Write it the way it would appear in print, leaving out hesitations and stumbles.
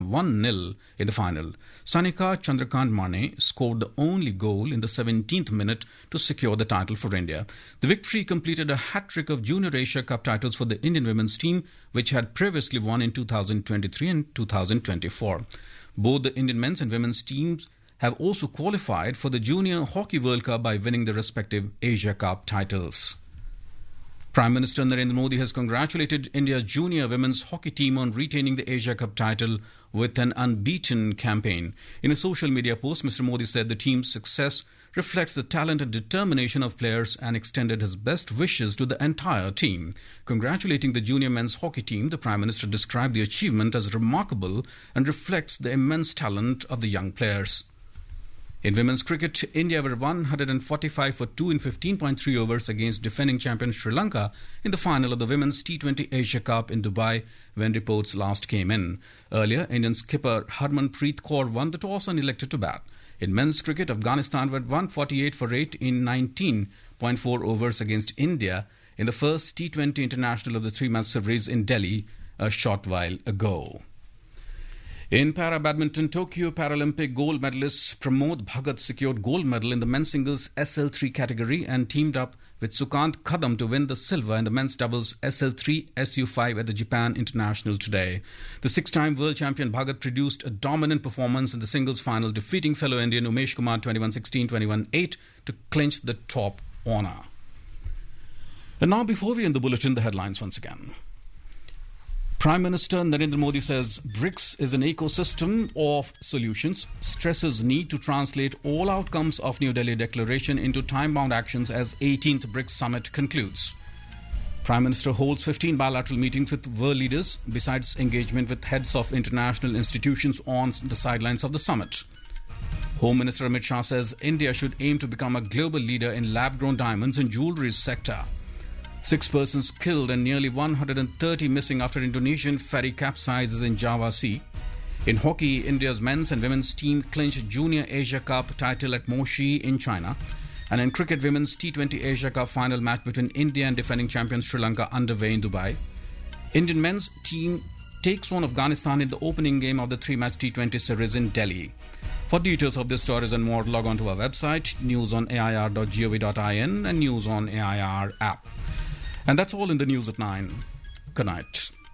1-0 in the final. Sanika Chandrakant Mane scored the only goal in the 17th minute to secure the title for India. The victory completed a hat-trick of Junior Asia Cup titles for the Indian women's team, which had previously won in 2023 and 2024. Both the Indian men's and women's teams have also qualified for the Junior Hockey World Cup by winning their respective Asia Cup titles. Prime Minister Narendra Modi has congratulated India's junior women's hockey team on retaining the Asia Cup title with an unbeaten campaign. In a social media post, Mr. Modi said the team's success reflects the talent and determination of players and extended his best wishes to the entire team. Congratulating the junior men's hockey team, the Prime Minister described the achievement as remarkable and reflects the immense talent of the young players. In women's cricket, India were 145 for 2 in 15.3 overs against defending champion Sri Lanka in the final of the Women's T20 Asia Cup in Dubai when reports last came in. Earlier, Indian skipper Harmanpreet Kaur won the toss and elected to bat. In men's cricket, Afghanistan were 148 for 8 in 19.4 overs against India in the first T20 international of the three-match series in Delhi a short while ago. In para-badminton, Tokyo Paralympic gold medalist Pramod Bhagat secured gold medal in the men's singles SL3 category and teamed up with Sukant Kadam to win the silver in the men's doubles SL3 SU5 at the Japan International today. The six-time world champion Bhagat produced a dominant performance in the singles final, defeating fellow Indian Umesh Kumar 21-16, 21-8 to clinch the top honour. And now, before we end the bulletin, the headlines once again. Prime Minister Narendra Modi says BRICS is an ecosystem of solutions, stresses need to translate all outcomes of New Delhi Declaration into time-bound actions as 18th BRICS Summit concludes. Prime Minister holds 15 bilateral meetings with world leaders, besides engagement with heads of international institutions on the sidelines of the summit. Home Minister Amit Shah says India should aim to become a global leader in lab-grown diamonds and jewellery sector. 6 persons killed and nearly 130 missing after Indonesian ferry capsizes in Java Sea. In hockey, India's men's and women's team clinched Junior Asia Cup title at Moshi in China. And in cricket, women's T20 Asia Cup final match between India and defending champion Sri Lanka underway in Dubai. Indian men's team takes on Afghanistan in the opening game of the three-match T20 series in Delhi. For details of these stories and more, log on to our website, newsonair.gov.in and News on AIR app. And that's all in the news at 9. Good night.